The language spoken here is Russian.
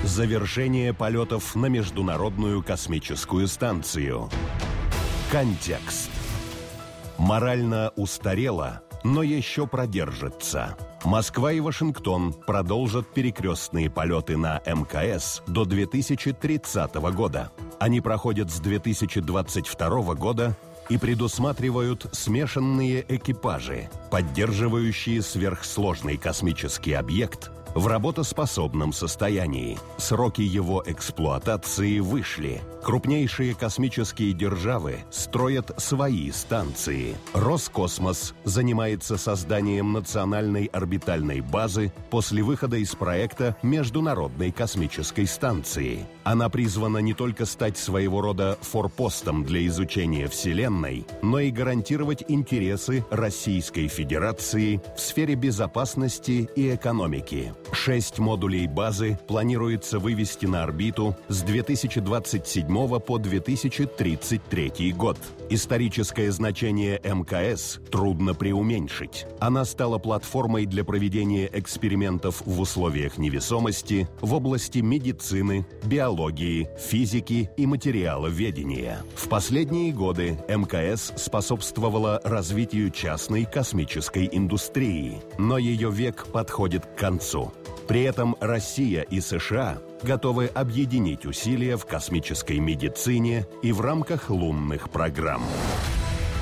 Завершение полетов на Международную космическую станцию. Контекст. Морально устарела, но еще продержится. Москва и Вашингтон продолжат перекрестные полеты на МКС до 2030 года. Они проходят с 2022 года и предусматривают смешанные экипажи, поддерживающие сверхсложный космический объект в работоспособном состоянии. Сроки его эксплуатации вышли. Крупнейшие космические державы строят свои станции. Роскосмос занимается созданием национальной орбитальной базы после выхода из проекта Международной космической станции. Она призвана не только стать своего рода форпостом для изучения Вселенной, но и гарантировать интересы Российской Федерации в сфере безопасности и экономики. 6 модулей базы планируется вывести на орбиту с 2027 по 2033 год. Историческое значение МКС трудно преуменьшить. Она стала платформой для проведения экспериментов в условиях невесомости в области медицины, биологии, физики и материаловедения. В последние годы МКС способствовала развитию частной космической индустрии, но ее век подходит к концу. При этом Россия и США готовы объединить усилия в космической медицине и в рамках лунных программ.